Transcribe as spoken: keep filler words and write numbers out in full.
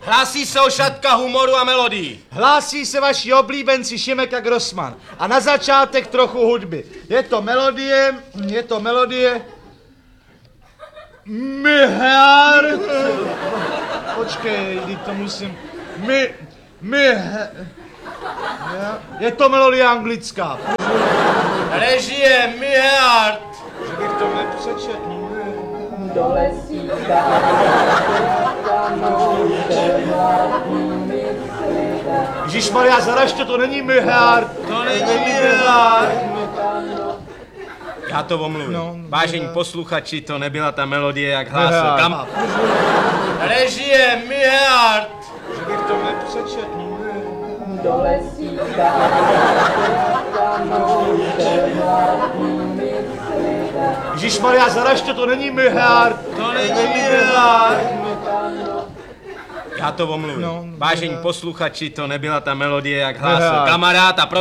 Hlásí se ošatka humoru a melodii. Hlásí se vaši oblíbenci Šimek a Grossman. A na začátek trochu hudby. Je to melodie, je to melodie... Myhár. Počkej, teď to musím... My... My... Je to melodie anglická. Režie Myhard. Že bych to nepřečetl. Do lesíka, Ježišmarja, zaražte, to není Myhár. To není Myhard. Já to omluvím. No, Vážení no. posluchači, to nebyla ta melodie, jak hlásil. Myhár. Kam... Režie Myhard. Že bych to nepřečetl. do lesíka, Ježišmarja, zaražte, to není Myhár. To není Myhard. Já to omluvím. No, Vážení Myhard. posluchači, to nebyla ta melodie, jak hlásil. Myhard. Kamarád a pro